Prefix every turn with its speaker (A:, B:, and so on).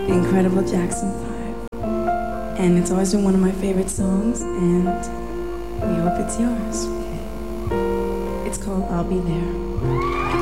A: Incredible Jackson 5. And it's always been one of my favorite songs, and we hope it's yours. It's called I'll Be There.